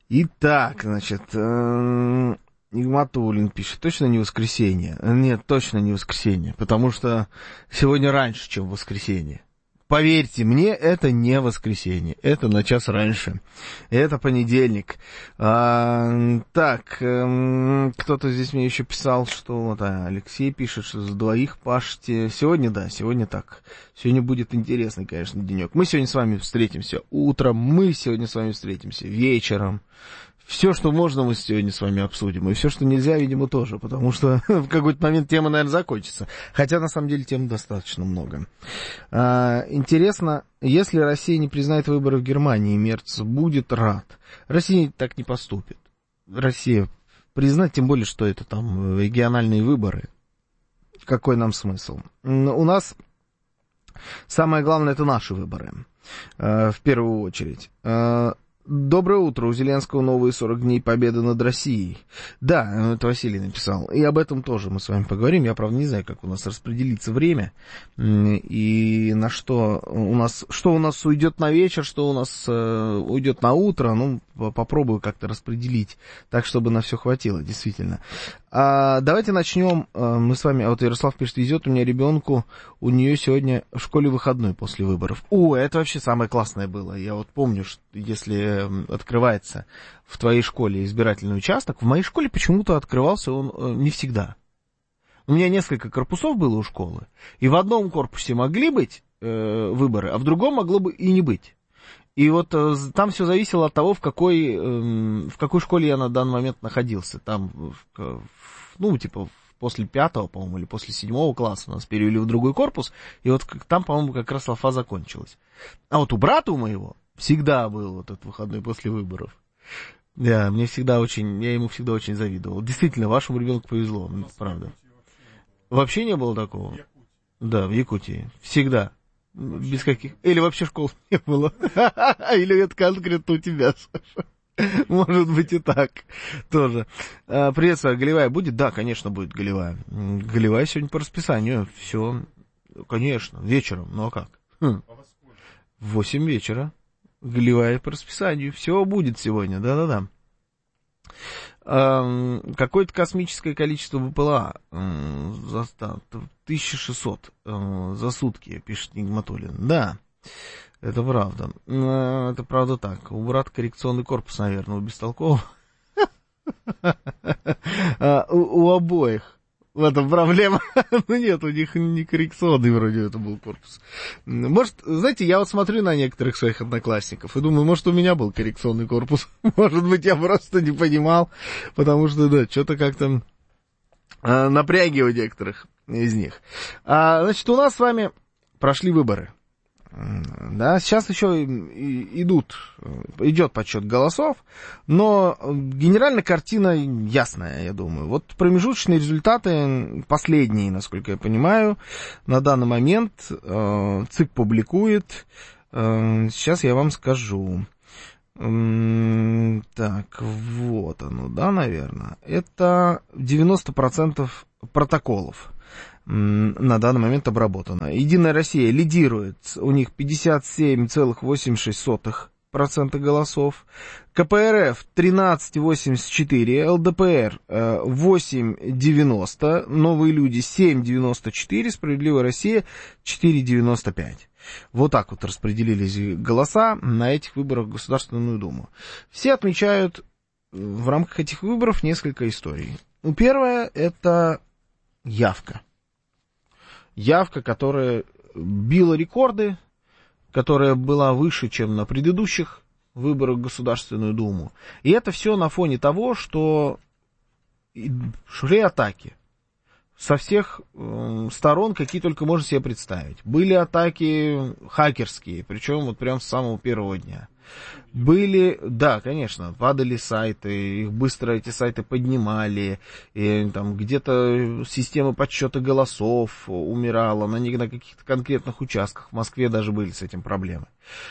Итак, значит, Нигматуллин пишет, точно не воскресенье? Нет, точно не воскресенье, потому что сегодня раньше, чем воскресенье. Поверьте мне, это не воскресенье, это на час раньше, это понедельник. Так, кто-то здесь мне еще писал, что вот Алексей пишет, что за двоих пашете. Сегодня, да, сегодня так. Сегодня будет интересный, конечно, денек. Мы сегодня с вами встретимся утром, мы сегодня с вами встретимся вечером. Все, что можно, мы сегодня с вами обсудим. И все, что нельзя, видимо, тоже. Потому что в какой-то момент тема, наверное, закончится. Хотя, на самом деле, тем достаточно много. Интересно, если Россия не признает выборы в Германии, Мерц будет рад. Россия так не поступит. Россия признать, тем более, что это там региональные выборы. Какой нам смысл? У нас самое главное — это наши выборы. В первую очередь. Доброе утро. У Зеленского новые 40 дней победы над Россией. Да, это Василий написал. И об этом тоже мы с вами поговорим. Я, правда, не знаю, как у нас распределится время. И на что у нас уйдет на вечер, что у нас уйдет на утро. Ну, попробую как-то распределить так, чтобы на все хватило, действительно. Давайте начнем. Мы с вами... Вот Ярослав пишет, везет у меня ребенку. У нее сегодня в школе выходной после выборов. Это вообще самое классное было. Я вот помню, что если открывается в твоей школе избирательный участок, в моей школе почему-то открывался он не всегда. У меня несколько корпусов было у школы, и в одном корпусе могли быть выборы, а в другом могло бы и не быть. И вот там все зависело от того, в какой школе я на данный момент находился. Там, после 5-го, по-моему, или после 7-го класса нас перевели в другой корпус, и вот там, по-моему, как раз лафа закончилась. А вот у брата у моего всегда был вот этот выходной после выборов. Да, я ему всегда очень завидовал. Действительно, вашему ребенку повезло, правда. Вообще не было такого? Да, в Якутии. Всегда. Без каких... Или вообще школ не было. Или это конкретно у тебя, Саша. Может быть и так тоже. Приветствую, Голевая будет? Да, конечно, будет Голевая. Голевая сегодня по расписанию. Все, конечно, вечером. Ну а как? В 8 вечера. Голевая по расписанию. Все будет сегодня, да-да-да. Какое-то космическое количество БПЛА. 1600 за сутки, пишет Нигматуллин. Да, это правда. Это правда так. У брата коррекционный корпус, наверное, у бестолкового. У обоих. В этом проблема. Ну нет, у них не коррекционный вроде это был корпус. Может, знаете, я вот смотрю на некоторых своих одноклассников и думаю, может, у меня был коррекционный корпус. Может быть, я просто не понимал, потому что, да, что-то как-то напряги у некоторых из них. Значит, у нас с вами прошли выборы. Да, сейчас еще идет подсчет голосов, но генеральная картина ясная, я думаю. Вот промежуточные результаты, последние, насколько я понимаю, на данный момент ЦИК публикует. Сейчас я вам скажу. Так, вот оно, да, наверное. Это 90% протоколов на данный момент обработано. Единая Россия лидирует, у них 57,86% голосов, КПРФ 13,84%, ЛДПР 8,90%, Новые люди 7,94%, Справедливая Россия 4,95%. Вот так вот распределились голоса на этих выборах в Государственную Думу. Все отмечают в рамках этих выборов несколько историй. Первое — это явка. Явка, которая била рекорды, которая была выше, чем на предыдущих выборах в Государственную Думу. И это все на фоне того, что шли атаки со всех сторон, какие только можно себе представить. Были атаки хакерские, причем вот прям с самого первого дня. Были, да, конечно, падали сайты, их быстро эти сайты поднимали, и там где-то система подсчета голосов умирала на каких-то конкретных участках. В Москве даже были с этим проблемы.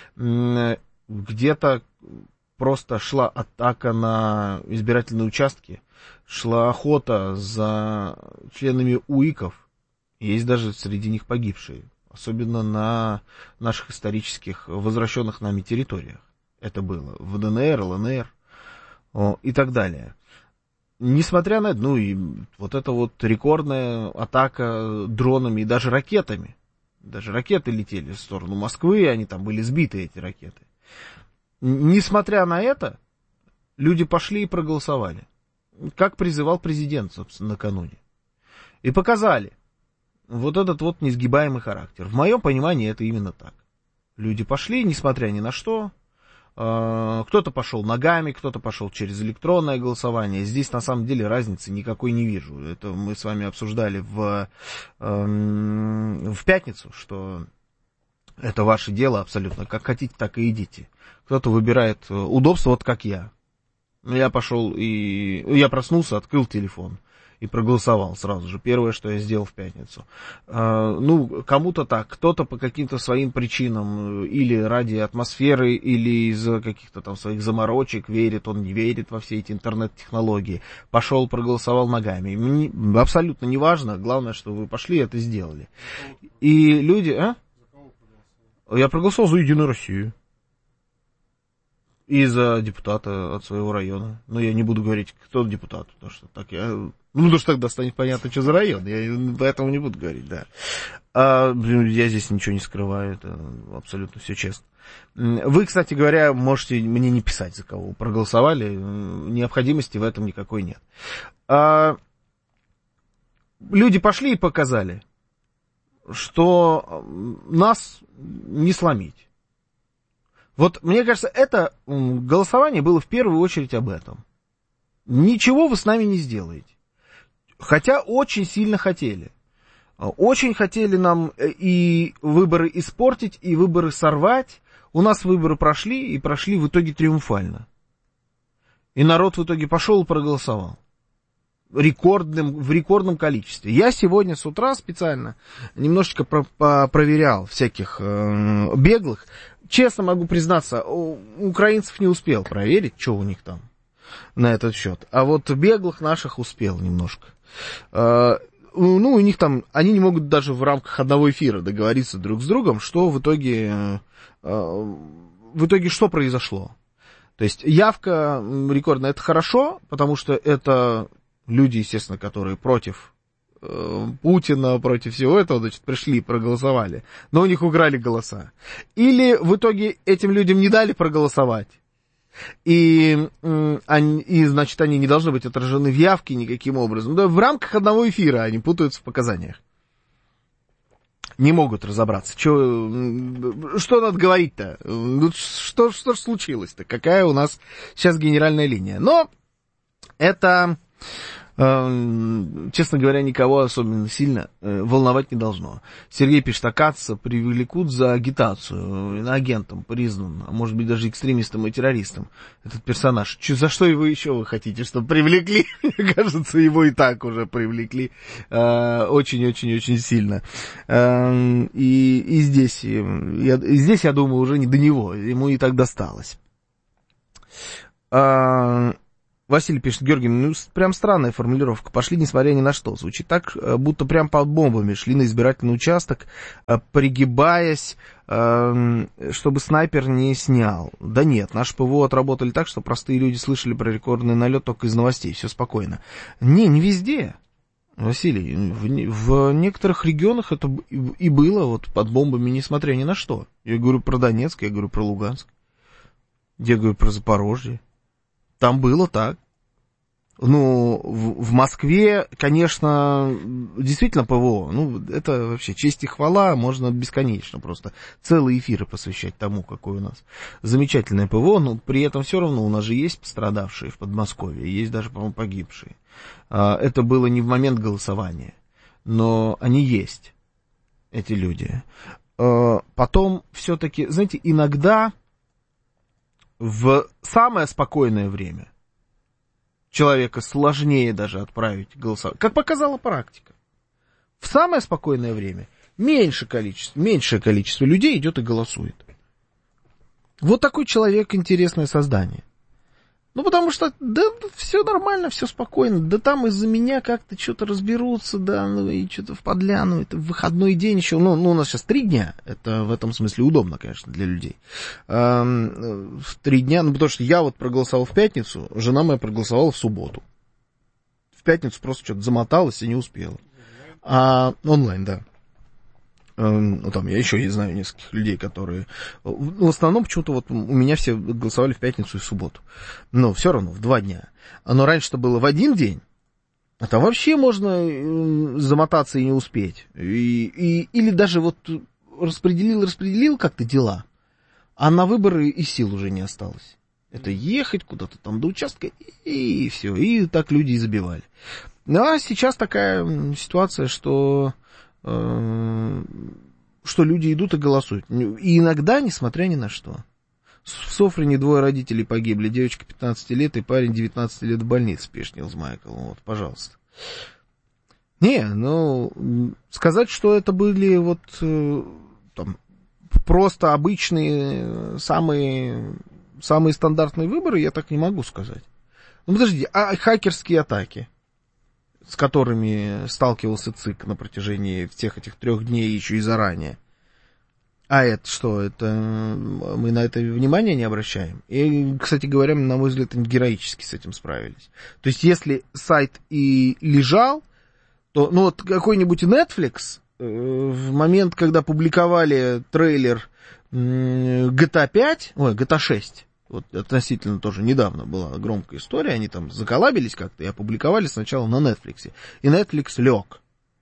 Где-то просто шла атака на избирательные участки, шла охота за членами УИКов, есть даже среди них погибшие, особенно на наших исторических возвращенных нами территориях. Это было в ДНР, ЛНР. и так далее. Несмотря на, и вот эта вот рекордная атака дронами и даже ракетами. Даже ракеты летели в сторону Москвы, они там были сбиты, эти ракеты. Несмотря на это, люди пошли и проголосовали. Как призывал президент, собственно, накануне. И показали вот этот вот несгибаемый характер. В моем понимании это именно так. Люди пошли, несмотря ни на что. Кто-то пошел ногами, кто-то пошел через электронное голосование. Здесь на самом деле разницы никакой не вижу. Это мы с вами обсуждали в пятницу, что это ваше дело абсолютно. Как хотите, так и идите. Кто-то выбирает удобство, вот как я. Я пошел и... Я проснулся, открыл телефон и проголосовал сразу же. Первое, что я сделал в пятницу. Кому-то так, кто-то по каким-то своим причинам, или ради атмосферы, или из-за каких-то там своих заморочек, верит он, не верит во все эти интернет-технологии. Пошел, проголосовал ногами. Мне абсолютно не важно, главное, что вы пошли и это сделали. И люди... Я проголосовал за Единую Россию. И за депутата от своего района. Но я не буду говорить, кто депутат, потому что так я... потому что тогда станет понятно, что за район. Я поэтому не буду говорить, да. Я здесь ничего не скрываю, это абсолютно все честно. Вы, кстати говоря, можете мне не писать, за кого проголосовали. Необходимости в этом никакой нет. Люди пошли и показали, что нас не сломить. Вот, мне кажется, это голосование было в первую очередь об этом. Ничего вы с нами не сделаете. Хотя очень сильно хотели. Очень хотели нам и выборы испортить, и выборы сорвать. У нас выборы прошли, и прошли в итоге триумфально. И народ в итоге пошел и проголосовал. В рекордном количестве. Я сегодня с утра специально немножечко проверял всяких беглых. Честно могу признаться, украинцев не успел проверить, что у них там на этот счет. А вот беглых наших успел немножко. У них там, они не могут даже в рамках одного эфира договориться друг с другом, что в итоге что произошло. То есть явка рекордная, это хорошо, потому что это люди, естественно, которые против Путина, против всего этого, значит, пришли и проголосовали, но у них украли голоса. Или в итоге этим людям не дали проголосовать, и значит, они не должны быть отражены в явке никаким образом. Да, в рамках одного эфира они путаются в показаниях. Не могут разобраться. Что надо говорить-то? Что случилось-то? Какая у нас сейчас генеральная линия? Но это... честно говоря, никого особенно сильно волновать не должно. Сергей пишет, оказывается, привлекут за агитацию, агентом признан, а может быть даже экстремистом и террористом. Этот персонаж. За что его еще вы хотите, чтобы привлекли? Мне кажется, его и так уже привлекли очень-очень-очень сильно. И здесь, я думаю, уже не до него. Ему и так досталось. Василий пишет, Георгий, прям странная формулировка. Пошли, несмотря ни на что. Звучит так, будто прям под бомбами шли на избирательный участок, пригибаясь, чтобы снайпер не снял. Да нет, наши ПВО отработали так, что простые люди слышали про рекордный налет только из новостей. Все спокойно. Не везде, Василий. В некоторых регионах это и было вот под бомбами, несмотря ни на что. Я говорю про Донецк, я говорю про Луганск. Я говорю про Запорожье. Там было так. В Москве, конечно, действительно ПВО, это вообще честь и хвала, можно бесконечно просто целые эфиры посвящать тому, какое у нас замечательное ПВО, но при этом все равно у нас же есть пострадавшие в Подмосковье, есть даже, по-моему, погибшие. Это было не в момент голосования, но они есть, эти люди. Потом все-таки, знаете, иногда... В самое спокойное время человека сложнее даже отправить голосовать, как показала практика. В самое спокойное время меньшее количество людей идет и голосует. Вот такой человек — интересное создание. Ну, потому что, да, все нормально, все спокойно, да там из-за меня как-то что-то разберутся, да, ну, и что-то в подляну, это выходной день еще, ну, у нас сейчас 3 дня, это в этом смысле удобно, конечно, для людей. В 3 дня, ну, потому что я вот проголосовал в пятницу, жена моя проголосовала в субботу. В пятницу просто что-то замоталась и не успела. Онлайн, да. Ну, там я еще не знаю нескольких людей, которые... В основном почему-то вот у меня все голосовали в пятницу и в субботу. Но все равно в 2 дня. Но раньше-то было в 1 день. А там вообще можно замотаться и не успеть. Или даже вот распределил как-то дела, а на выборы и сил уже не осталось. Это ехать куда-то там до участка, и все. И так люди и забивали. Ну, а сейчас такая ситуация, что люди идут и голосуют. И иногда, несмотря ни на что. В Софрине 2 родителей погибли. Девочка 15 лет и парень 19 лет в больнице, пишет Нилс Майкл. Вот, пожалуйста. Не, ну, сказать, что это были вот там, просто обычные, самые стандартные выборы, я так не могу сказать. Ну, подождите, а хакерские атаки, с которыми сталкивался ЦИК на протяжении всех этих 3 дней, еще и заранее. А это что? Это мы на это внимание не обращаем? И, кстати говоря, на мой взгляд, они героически с этим справились. То есть, если сайт и лежал, то, ну, вот какой-нибудь Netflix в момент, когда публиковали трейлер GTA 5, ой, GTA 6, вот относительно тоже недавно была громкая история, они там заколабились как-то и опубликовали сначала на Netflix. И Netflix лег.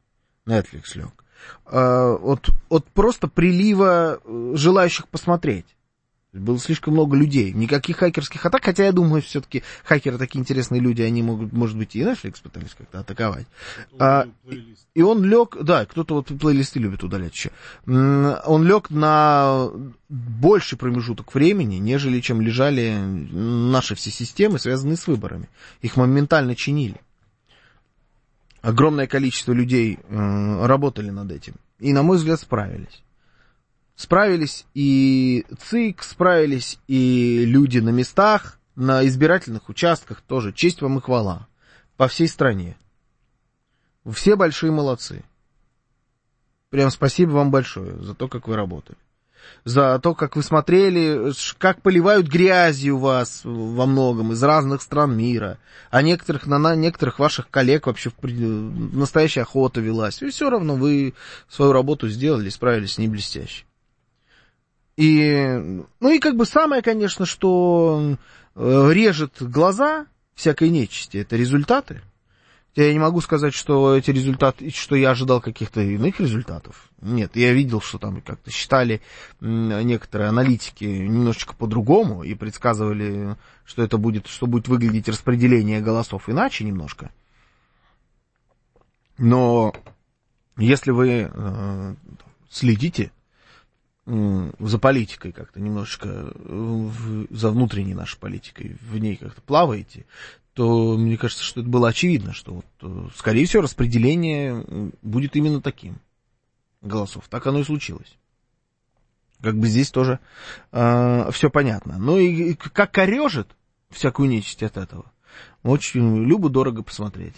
От просто прилива желающих посмотреть. Было слишком много людей. Никаких хакерских атак, хотя я думаю, все-таки хакеры такие интересные люди, они могут, может быть, и Netflix пытались как-то атаковать. И он лег, да, кто-то вот плейлисты любит удалять еще. Он лег на больший промежуток времени, нежели чем лежали наши все системы, связанные с выборами. Их моментально чинили. Огромное количество людей работали над этим. И, на мой взгляд, справились. Справились и ЦИК, справились и люди на местах, на избирательных участках тоже. Честь вам и хвала. По всей стране. Все большие молодцы. Прям спасибо вам большое за то, как вы работали. За то, как вы смотрели, как поливают грязью вас во многом из разных стран мира. А на некоторых ваших коллег вообще настоящая охота велась. И все равно вы свою работу сделали, справились с ней блестяще. Ну и как бы самое, конечно, что режет глаза всякой нечисти, это результаты. Я не могу сказать, что эти результаты, что я ожидал каких-то иных результатов. Нет, я видел, что там как-то считали некоторые аналитики немножечко по-другому и предсказывали, что это будет, что будет выглядеть распределение голосов иначе немножко. Но если вы следите за политикой как-то немножечко, за внутренней нашей политикой, в ней как-то плаваете, то мне кажется, что это было очевидно, что вот, скорее всего, распределение будет именно таким голосов. Так оно и случилось. Как бы здесь тоже все понятно. Ну и как корежит всякую нечисть от этого, очень любо-дорого посмотреть.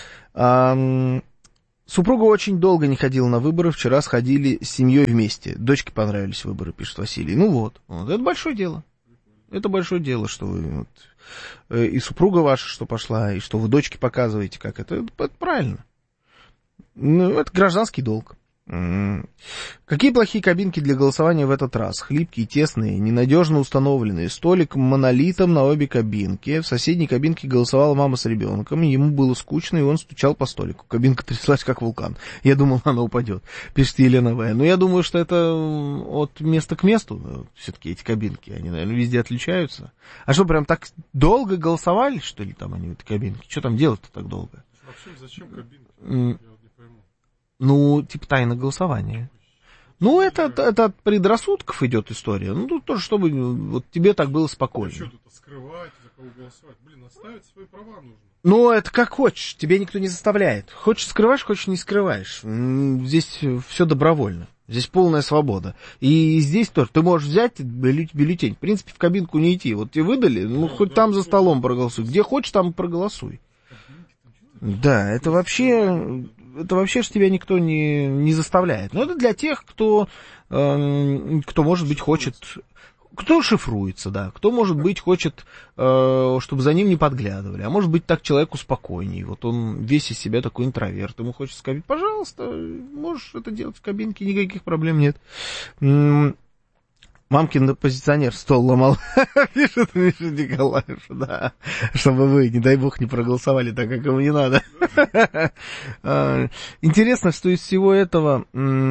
Супруга очень долго не ходила на выборы, вчера сходили с семьей вместе. Дочке понравились выборы, пишет Василий. Ну вот, это большое дело. Это большое дело, что вы... и супруга ваша, что пошла, и что вы дочке показываете, как это правильно. Ну, это гражданский долг. Какие плохие кабинки для голосования в этот раз? Хлипкие, тесные, ненадежно установленные. Столик монолитом на обе кабинки. В соседней кабинке голосовала мама с ребенком. Ему было скучно, и он стучал по столику. Кабинка тряслась, как вулкан. Я думал, она упадет. Пишет Елена В. Но я думаю, что это от места к месту. Все-таки эти кабинки, они, наверное, везде отличаются. А что, прям так долго голосовали, что ли, там они, эти кабинки? Что там делать-то так долго? Вообще, зачем кабинки? Ну, типа тайна голосования. Ну, это от предрассудков идет история. Ну, тут тоже, чтобы вот тебе так было спокойно. Что тут скрывать, за кого голосовать? Блин, оставить свои права нужно. Ну, это как хочешь, тебе никто не заставляет. Хочешь скрываешь, хочешь не скрываешь. Здесь все добровольно. Здесь полная свобода. И здесь тоже ты можешь взять бюллетень. В принципе, в кабинку не идти. Вот тебе выдали, ну, хоть там за столом проголосуй. Где хочешь, там проголосуй. Да, это вообще ж тебя никто не заставляет. Но это для тех, кто может быть, хочет... Кто шифруется, да, кто, может быть, хочет, чтобы за ним не подглядывали, а может быть, так человеку спокойней, вот он весь из себя такой интроверт, ему хочется сказать, пожалуйста, можешь это делать в кабинке, никаких проблем нет. Мамкин оппозиционер стол ломал, пишет Миша Николаевич, да, чтобы вы, не дай бог, не проголосовали так, как ему не надо. Интересно, что из всего этого...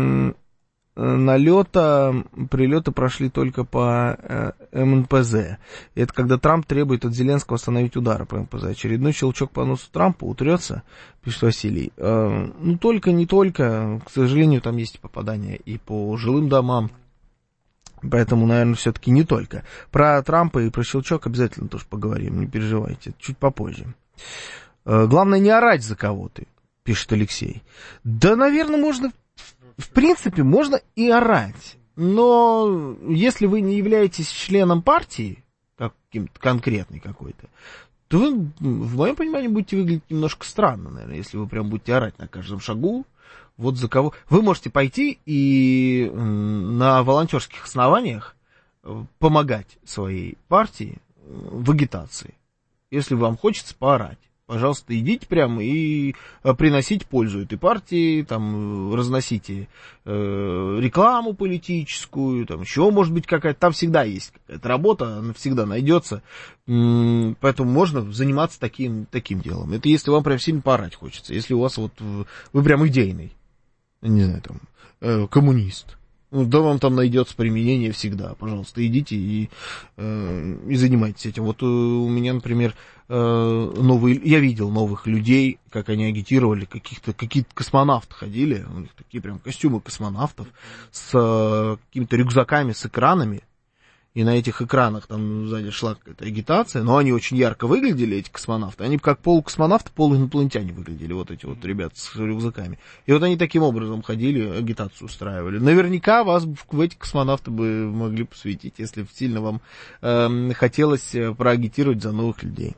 прилеты прошли только по МНПЗ. Это когда Трамп требует от Зеленского остановить удары по МНПЗ. Очередной щелчок по носу Трампа утрется, пишет Василий. Ну, только, не только. К сожалению, там есть попадания и по жилым домам. Поэтому, наверное, все-таки не только. Про Трампа и про щелчок обязательно тоже поговорим, не переживайте. Чуть попозже. Главное, не орать за кого-то, пишет Алексей. Да, наверное, можно... В принципе, можно и орать, но если вы не являетесь членом партии, каким-то конкретной какой-то, то вы, в моем понимании, будете выглядеть немножко странно, наверное, если вы прям будете орать на каждом шагу, вот за кого. Вы можете пойти и на волонтерских основаниях помогать своей партии в агитации, если вам хочется поорать. Пожалуйста, идите прямо и приносите пользу этой партии, там, разносите рекламу политическую, там, еще, может быть, какая-то, там всегда есть какая-то работа, она всегда найдется, поэтому можно заниматься таким делом. Это если вам прям сильно поорать хочется, если у вас вот, вы прям идейный, не знаю, там, коммунист. Ну, да, вам там найдется применение всегда. Пожалуйста, идите и занимайтесь этим. Вот у меня, например, я видел новых людей, как они агитировали, какие-то космонавты ходили, у них такие прям костюмы космонавтов с какими-то рюкзаками, с экранами. И на этих экранах там сзади шла какая-то агитация, но они очень ярко выглядели, эти космонавты. Они как полукосмонавты, полуинопланетяне выглядели, вот эти вот ребята с рюкзаками. И вот они таким образом ходили, агитацию устраивали. Наверняка вас в эти космонавты бы могли посвятить, если сильно вам хотелось проагитировать за новых людей.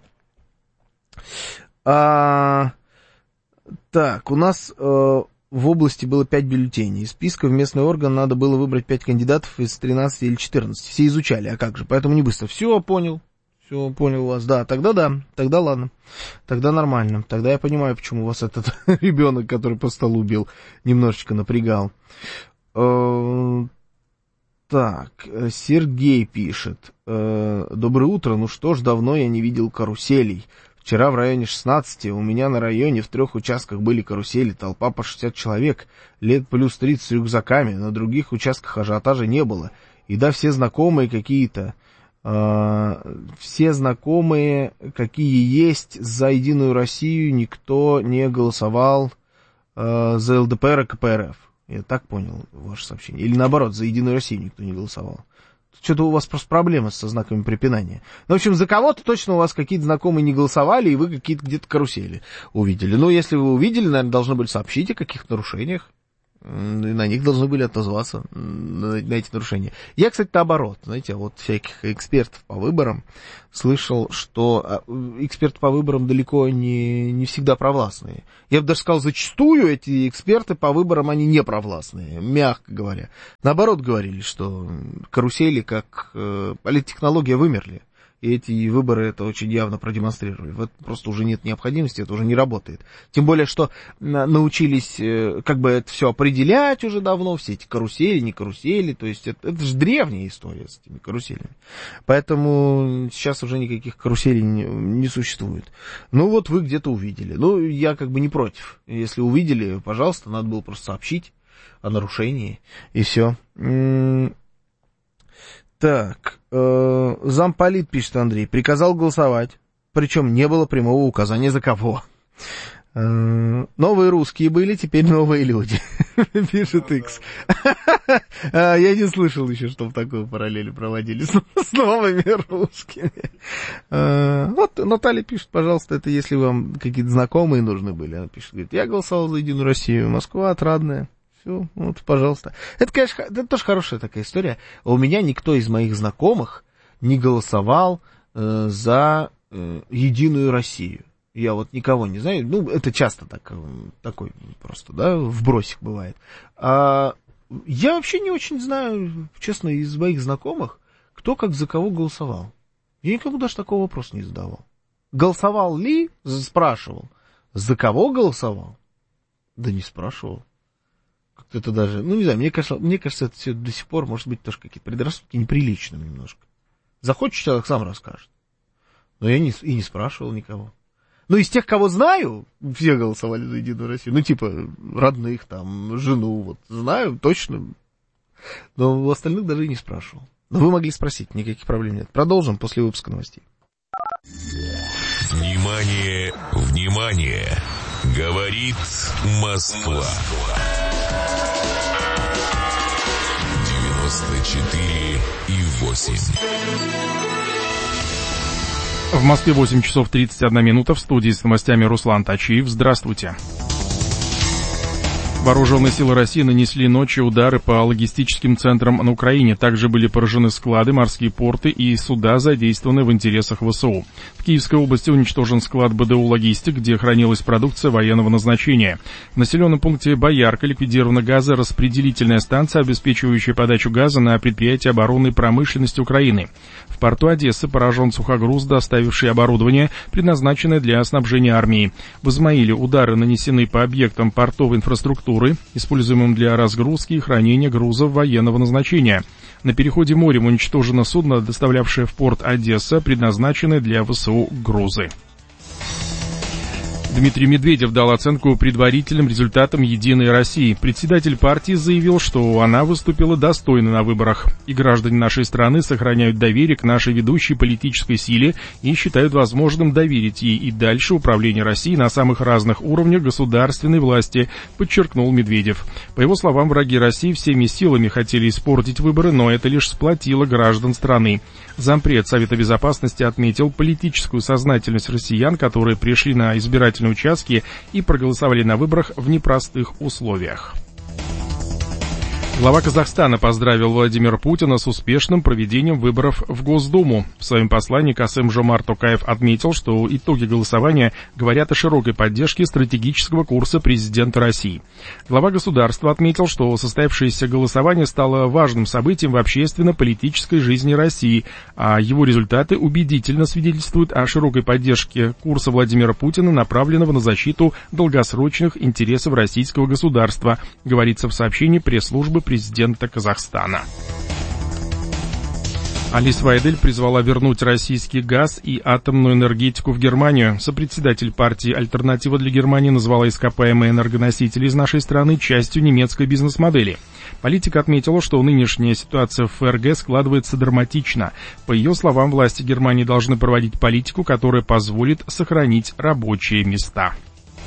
Так, у нас... В области было 5 бюллетеней. Из списка в местный орган надо было выбрать 5 кандидатов из 13 или 14. Все изучали, а как же? Поэтому не быстро. Все понял вас. Да, тогда ладно. Тогда нормально. Тогда я понимаю, почему вас этот ребенок, который по столу бил, немножечко напрягал. Так, Сергей пишет. Доброе утро. Ну что ж, давно я не видел каруселей. Вчера в районе 16 у меня на районе в 3 участках были карусели, толпа по 60 человек, лет плюс 30 с рюкзаками, на других участках ажиотажа не было. И да, все знакомые, какие есть за Единую Россию, никто не голосовал за ЛДПР и КПРФ. Я так понял ваше сообщение. Или наоборот, за Единую Россию никто не голосовал. Что-то у вас просто проблемы со знаками препинания. Ну, в общем, за кого-то точно у вас какие-то знакомые не голосовали, и вы какие-то где-то карусели увидели. Ну, если вы увидели, наверное, должны были сообщить о каких-то нарушениях. И на них должны были отозваться, на эти нарушения. Я, кстати, наоборот, знаете, вот всяких экспертов по выборам слышал, что эксперты по выборам далеко не всегда провластные. Я бы даже сказал, зачастую эти эксперты по выборам, они не провластные, мягко говоря. Наоборот, говорили, что карусели как политтехнология вымерли. И эти выборы это очень явно продемонстрировали. Вот просто уже нет необходимости, это уже не работает. Тем более, что научились как бы это все определять уже давно, все эти карусели, не карусели. То есть это же древняя история с этими каруселями. Поэтому сейчас уже никаких каруселей не существует. Ну вот вы где-то увидели. Ну, я как бы не против. Если увидели, пожалуйста, надо было просто сообщить о нарушении. И все. Так, замполит, пишет Андрей, приказал голосовать, причем не было прямого указания за кого. Новые русские были, теперь новые люди, пишет Икс. Я не слышал еще, чтобы такую параллель проводили с новыми русскими. Вот Наталья пишет, пожалуйста, это если вам какие-то знакомые нужны были. Она пишет, говорит, я голосовал за Единую Россию, Москва отрадная. Все, вот, пожалуйста. Это, конечно, это тоже хорошая такая история. У меня никто из моих знакомых не голосовал за Единую Россию. Я вот никого не знаю. Ну, это часто такой просто, да, вбросик бывает. Я вообще не очень знаю, честно, из моих знакомых, кто как за кого голосовал. Я никому даже такого вопроса не задавал. Голосовал ли? Спрашивал. За кого голосовал? Да не спрашивал. Как-то это даже, ну не знаю, мне кажется, это все до сих пор может быть тоже какие-то предрассудки неприличными немножко. Захочет, человек сам расскажет. Но я и не спрашивал никого. Ну, из тех, кого знаю, все голосовали за Единую Россию. Ну, типа, родных там, жену, вот, знаю, точно. Но у остальных даже и не спрашивал. Но вы могли спросить, никаких проблем нет. Продолжим после выпуска новостей. Внимание, внимание! Говорит Москва. 94,8. В Москве 8 часов 31 минута. В студии с новостями Руслан Тачиев. Здравствуйте. Вооруженные силы России нанесли ночью удары по логистическим центрам на Украине. Также были поражены склады, морские порты и суда, задействованные в интересах ВСУ. В Киевской области уничтожен склад БДУ «Логистик», где хранилась продукция военного назначения. В населенном пункте Боярка ликвидирована газораспределительная станция, обеспечивающая подачу газа на предприятия оборонной промышленности Украины. В порту Одессы поражен сухогруз, доставивший оборудование, предназначенное для снабжения армии. В Измаиле удары нанесены по объектам портовой инфраструктуры, используемым для разгрузки и хранения грузов военного назначения. На переходе морем уничтожено судно, доставлявшее в порт Одесса, предназначенное для ВСУ грузы. Дмитрий Медведев дал оценку предварительным результатам «Единой России». Председатель партии заявил, что она выступила достойно на выборах. И граждане нашей страны сохраняют доверие к нашей ведущей политической силе и считают возможным доверить ей и дальше управление Россией на самых разных уровнях государственной власти, подчеркнул Медведев. По его словам, враги России всеми силами хотели испортить выборы, но это лишь сплотило граждан страны. Зампред Совета Безопасности отметил политическую сознательность россиян, которые пришли на избирательные участки и проголосовали на выборах в непростых условиях. Глава Казахстана поздравил Владимира Путина с успешным проведением выборов в Госдуму. В своем послании Касым-Жомарт Токаев отметил, что итоги голосования говорят о широкой поддержке стратегического курса президента России. Глава государства отметил, что состоявшееся голосование стало важным событием в общественно-политической жизни России, а его результаты убедительно свидетельствуют о широкой поддержке курса Владимира Путина, направленного на защиту долгосрочных интересов российского государства, говорится в сообщении пресс-службы президента Казахстана. Алис Вайдель призвала вернуть российский газ и атомную энергетику в Германию. Сопредседатель партии «Альтернатива для Германии» назвала ископаемые энергоносители из нашей страны частью немецкой бизнес-модели. Политик отметила, что нынешняя ситуация в ФРГ складывается драматично. По ее словам, власти Германии должны проводить политику, которая позволит сохранить рабочие места.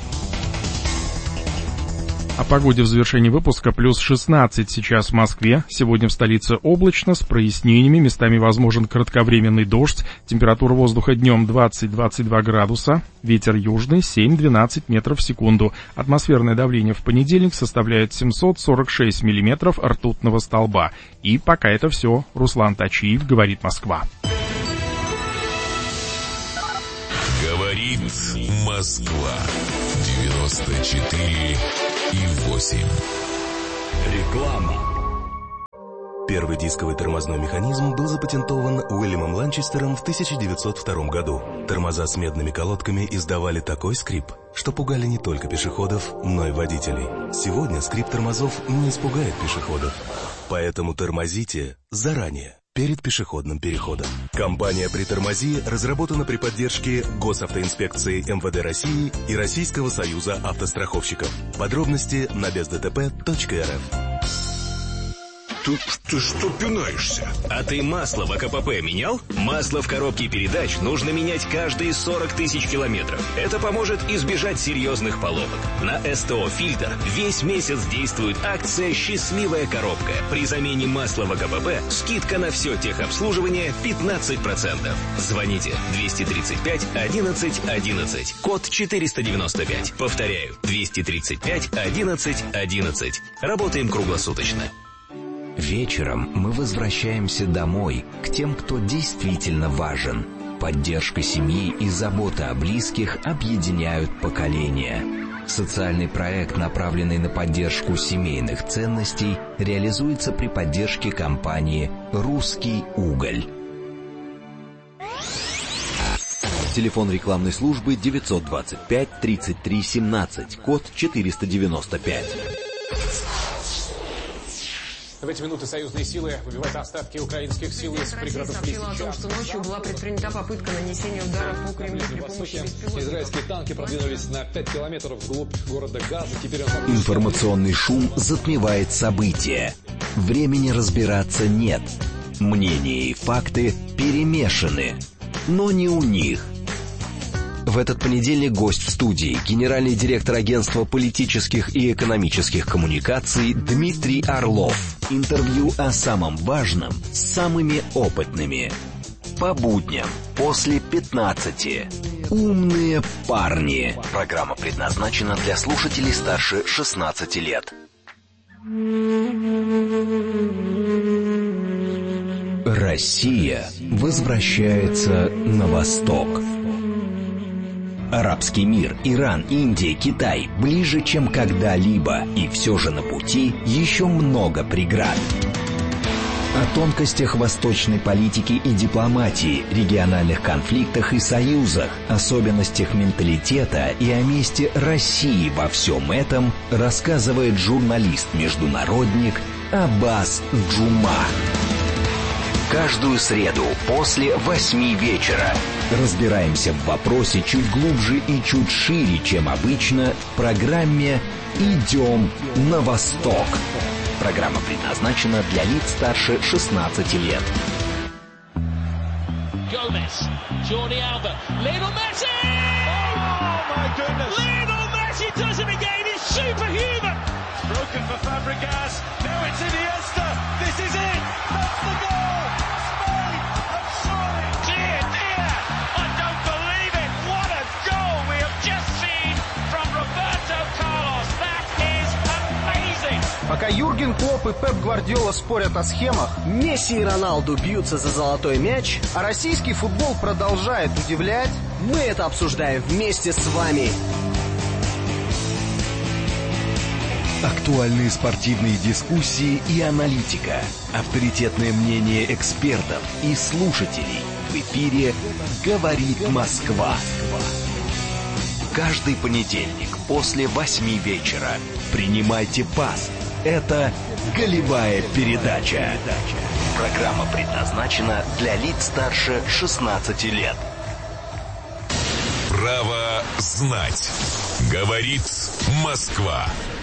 О погоде в завершении выпуска. Плюс 16 сейчас в Москве. Сегодня в столице облачно, с прояснениями. Местами возможен кратковременный дождь. Температура воздуха днем 20-22 градуса. Ветер южный 7-12 метров в секунду. Атмосферное давление в понедельник составляет 746 миллиметров ртутного столба. И пока это все. Руслан Тачиев, говорит Москва. Говорит Москва. 94,8. Реклама. Первый дисковый тормозной механизм был запатентован Уильямом Ланчестером в 1902 году. Тормоза с медными колодками издавали такой скрип, что пугали не только пешеходов, но и водителей. Сегодня скрип тормозов не испугает пешеходов. Поэтому тормозите заранее, перед пешеходным переходом. Компания «Притормози» разработана при поддержке Госавтоинспекции МВД России и Российского союза автостраховщиков. Подробности на бездтп.рф. Ты что пинаешься? А ты масло в АКПП менял? Масло в коробке передач нужно менять каждые 40 тысяч километров. Это поможет избежать серьезных поломок. На СТО «Фильтр» весь месяц действует акция «Счастливая коробка». При замене масла в АКПП скидка на все техобслуживание 15%. Звоните 235 11 11, код 495. Повторяю, 235 11 11. Работаем круглосуточно. Вечером мы возвращаемся домой, к тем, кто действительно важен. Поддержка семьи и забота о близких объединяют поколения. Социальный проект, направленный на поддержку семейных ценностей, реализуется при поддержке компании «Русский уголь». Телефон рекламной службы 925 33 17, код 495. В эти минуты союзные силы выбивают остатки украинских сил из пригородов Лисичанска. Россия сообщила о том, что ночью была предпринята попытка нанесения удара по Кремлю при помощи беспилотников. Израильские танки продвинулись на 5 километров вглубь города Газа. Теперь Информационный шум затмевает события. Времени разбираться нет. Мнения и факты перемешаны. Но не у них. В этот понедельник гость в студии, генеральный директор агентства политических и экономических коммуникаций Дмитрий Орлов. Интервью о самом важном с самыми опытными. По будням после 15. Умные парни. Программа предназначена для слушателей старше 16 лет. Россия возвращается на восток. Арабский мир, Иран, Индия, Китай ближе, чем когда-либо, и все же на пути еще много преград. О тонкостях восточной политики и дипломатии, региональных конфликтах и союзах, особенностях менталитета и о месте России во всем этом рассказывает журналист-международник Аббас Джума. Каждую среду после 8 вечера разбираемся в вопросе чуть глубже и чуть шире, чем обычно, в программе «Идем на восток». Программа предназначена для лиц старше 16 лет. Gomez, Jordi Alba, Lionel Messi! Oh my goodness! Lionel Messi does it again, it's superhuman! Broken for Fabregas, now it's Iniesta, this is it, that's the goal! Spain have scored! Dear, dear, I don't believe it, what a goal we have just seen from Roberto Carlos, that is amazing! Пока Юрген Клопп и Пеп Гвардиола спорят о схемах, Месси и Роналду бьются за золотой мяч, а российский футбол продолжает удивлять, мы это обсуждаем вместе с вами. Актуальные спортивные дискуссии и аналитика, авторитетное мнение экспертов и слушателей. В эфире «Говорит Москва». Каждый понедельник после 8 вечера принимайте пас. Это «Голевая передача». Программа предназначена для лиц старше 16 лет. Право знать. Говорит Москва.